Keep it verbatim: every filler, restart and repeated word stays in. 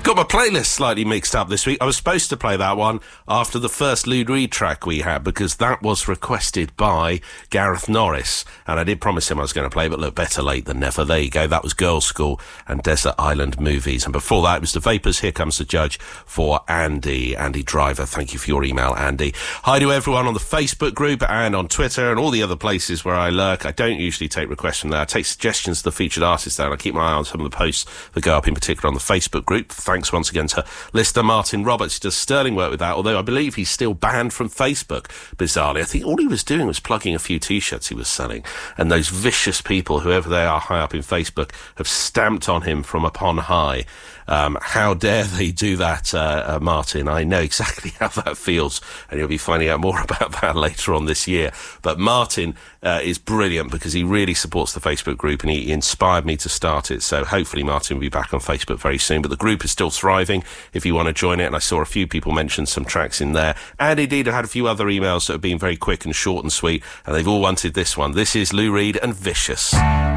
Got my playlist slightly mixed up this week. I was supposed to play that one after the first Lou Reed track we had, because that was requested by Gareth Norris, and I did promise him I was going to play, but look, better late than never. There you go. That was Girls' School and Desert Island Movies, and before that it was The Vapors, Here Comes the Judge for Andy. Andy Driver, thank you for your email, Andy. Hi to everyone on the Facebook group and on Twitter and all the other places where I lurk. I don't usually take requests from there. I take suggestions to the featured artists there, and I keep my eye on some of the posts that go up, in particular on the Facebook group. Thanks once again to listener Martin Roberts, who does sterling work with that, although I believe he's still banned from Facebook, bizarrely. I think all he was doing was plugging a few T-shirts he was selling, and those vicious people, whoever they are high up in Facebook, have stamped on him from upon high. Um, how dare they do that, uh, uh, Martin? I know exactly how that feels, and you'll be finding out more about that later on this year. But Martin uh, is brilliant because he really supports the Facebook group, and he inspired me to start it. So hopefully Martin will be back on Facebook very soon. But the group is still thriving if you want to join it, and I saw a few people mention some tracks in there. And indeed, I had a few other emails that have been very quick and short and sweet, and they've all wanted this one. This is Lou Reed and Vicious.